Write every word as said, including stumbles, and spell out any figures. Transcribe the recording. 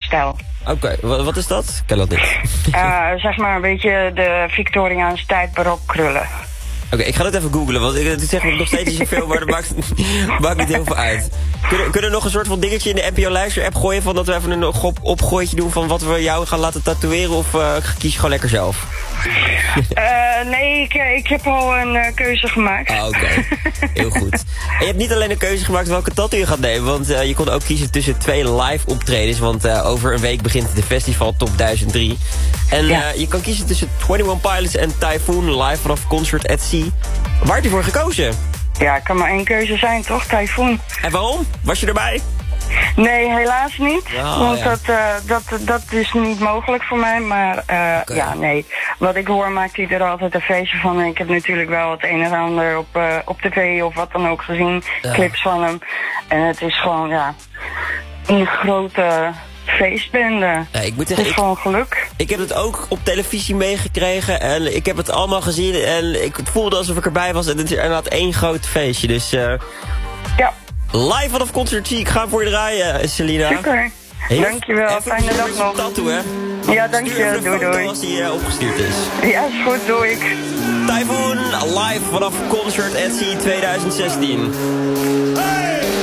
stijl. Oké, okay, wat, wat is dat? Ik ken dat niet. uh, zeg maar een beetje de Victoriaanse tijd barok krullen. Oké, okay, ik ga dat even googlen, want ik zeg nog steeds niet zoveel, maar dat maakt, maakt niet heel veel uit. Kunnen, kunnen we nog een soort van dingetje in de N P O Luister app gooien, van dat we even een op opgooitje doen van wat we jou gaan laten tatoeëren, of uh, kies je gewoon lekker zelf? Uh, nee, ik, ik heb al een uh, keuze gemaakt. Ah, oké. Okay. Heel goed. En je hebt niet alleen een keuze gemaakt welke tattoo je gaat nemen, want uh, je kon ook kiezen tussen twee live optredens, want uh, over een week begint de festival Top duizend drie. En ja. uh, je kan kiezen tussen eenentwintig Pilots en Typhoon live vanaf Concert at Sea. Waar heb je voor gekozen? Ja, het kan maar één keuze zijn, toch? Typhoon. En waarom? Was je erbij? Nee, helaas niet. Oh, want ja. dat, uh, dat, dat is niet mogelijk voor mij. Maar uh, okay. ja, nee. Wat ik hoor maakt hij er altijd een feestje van. En ik heb natuurlijk wel het een en ander op, uh, op tv of wat dan ook gezien. Ja. Clips van hem. En het is gewoon, ja, een grote feestbende. Ja, ik moet zeggen, het is ik, gewoon geluk. Ik heb het ook op televisie meegekregen. En ik heb het allemaal gezien. En ik voelde alsof ik erbij was. En het is inderdaad één groot feestje. Dus uh, ja. Live vanaf Concert Sea. Ik ga voor je draaien, Selina. Super. Heel, dankjewel. Fijne dag nog. Tattoo, hè? Ja, dank je. Doei, doei. Als die uh, opgestuurd is. Ja, is goed. Doe ik. Typhoon, live vanaf Concert at Sea tweeduizend zestien. Hey!